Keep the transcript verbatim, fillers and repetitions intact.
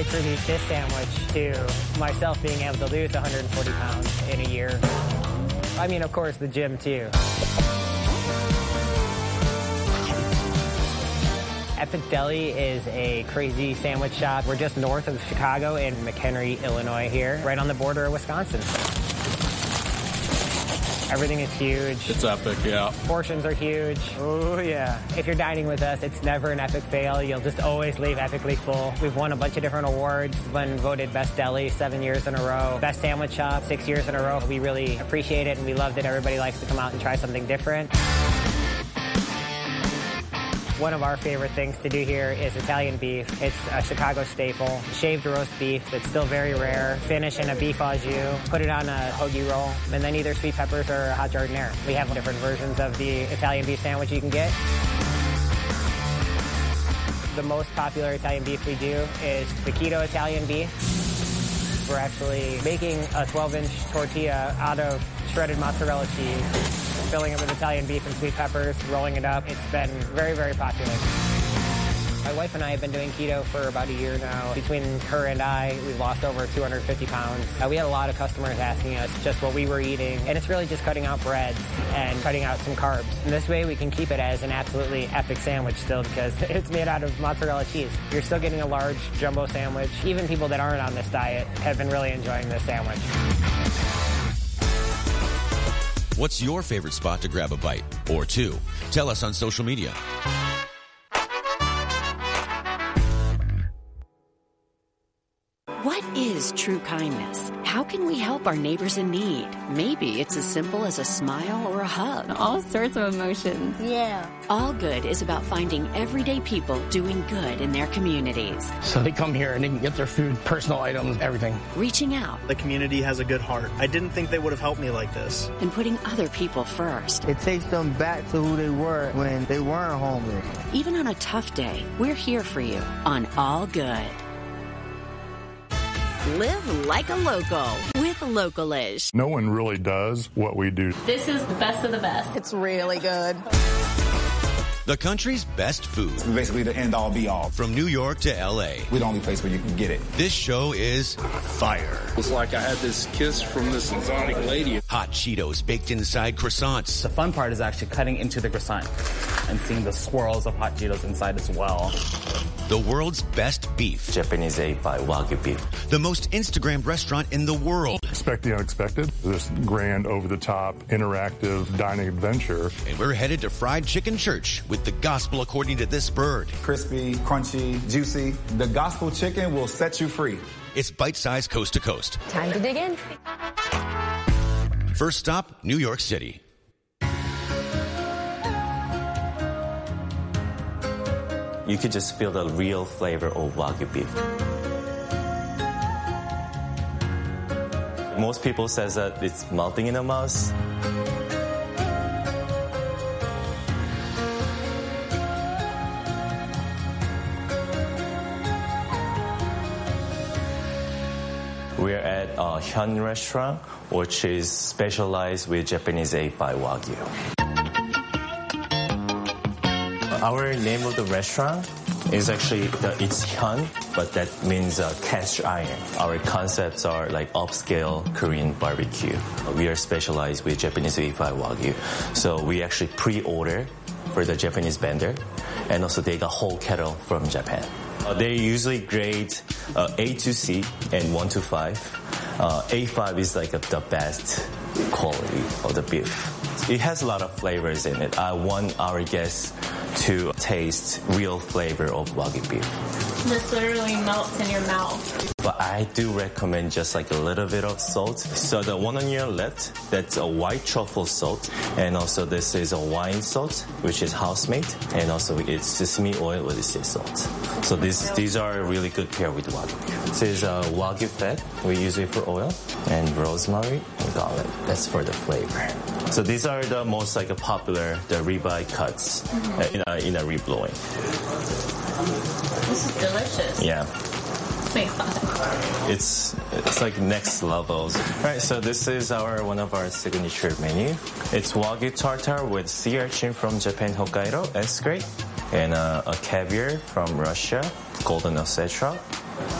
attribute this sandwich to myself being able to lose one hundred forty pounds in a year. I mean, of course, the gym, too. Epic Deli is a crazy sandwich shop. We're just north of Chicago in McHenry, Illinois here, right on the border of Wisconsin. Everything is huge. It's epic, yeah. Portions are huge. Oh, yeah. If you're dining with us, it's never an epic fail. You'll just always leave epically full. We've won a bunch of different awards. Been voted Best Deli seven years in a row. Best Sandwich Shop six years in a row. We really appreciate it, and we love that everybody likes to come out and try something different. One of our favorite things to do here is Italian beef. It's a Chicago staple. Shaved roast beef that's still very rare. Finish in a beef au jus. Put it on a hoagie roll. And then either sweet peppers or hot jardinere. We have different versions of the Italian beef sandwich you can get. The most popular Italian beef we do is the keto Italian beef. We're actually making a twelve inch tortilla out of shredded mozzarella cheese, filling it with Italian beef and sweet peppers, rolling it up. It's been very, very popular. My wife and I have been doing keto for about a year now. Between her and I, we've lost over two hundred fifty pounds. Uh, we had a lot of customers asking us just what we were eating, and it's really just cutting out breads and cutting out some carbs. And this way we can keep it as an absolutely epic sandwich still, because it's made out of mozzarella cheese. You're still getting a large jumbo sandwich. Even people that aren't on this diet have been really enjoying this sandwich. What's your favorite spot to grab a bite or two? Tell us on social media. What is true kindness? How can we help our neighbors in need? Maybe it's as simple as a smile or a hug. All sorts of emotions. Yeah. All Good is about finding everyday people doing good in their communities. So they come here and they can get their food, personal items, everything. Reaching out. The community has a good heart. I didn't think they would have helped me like this. And putting other people first. It takes them back to who they were when they weren't homeless. Even on a tough day, we're here for you on All Good. Live like a local with Localish. No one really does what we do. This is the best of the best. It's really good. The country's best food. It's basically the end all be all. From New York to L A. We're the only place where you can get it. This show is fire. It's like I had this kiss from this exotic lady. Hot Cheetos baked inside croissants. The fun part is actually cutting into the croissant and seeing the swirls of hot Cheetos inside as well. The world's best beef. Japanese A five Wagyu beef. The most Instagrammed restaurant in the world. Expect the unexpected. This grand, over-the-top, interactive dining adventure. And we're headed to Fried Chicken Church with the gospel according to this bird. Crispy, crunchy, juicy. The gospel chicken will set you free. It's bite-sized coast to coast. Time to dig in. First stop, New York City. You could just feel the real flavor of Wagyu beef. Most people says that it's melting in the mouth. We're at a Hyun restaurant, which is specialized with Japanese A five Wagyu. Our name of the restaurant is actually, the, it's Hyun, but that means uh, cast iron. Our concepts are like upscale Korean barbecue. We are specialized with Japanese A five Wagyu. So we actually pre-order for the Japanese vendor, and also take a whole kettle from Japan. Uh, they usually grade uh, A to C and one to five. Uh, A five is like a, the best quality of the beef. It has a lot of flavors in it. I want our guests to taste real flavor of Wagyu beef. This literally melts in your mouth. But I do recommend just like a little bit of salt. So the one on your left, that's a white truffle salt. And also this is a wine salt, which is house-made. And also it's sesame oil with sea salt. So these, these are really good pair with Wagyu beef. This is a Wagyu fat. We use it for oil. And rosemary and garlic. That's for the flavor. So these are the most like a popular, the ribeye cuts mm-hmm. uh, in, a, in a rib loin. This is delicious. Yeah. Make fun. It's it's like next levels. All right, so this is our one of our signature menu. It's Wagyu tartar with sea urchin from Japan, Hokkaido, S grade, and uh, a caviar from Russia, golden ossetra,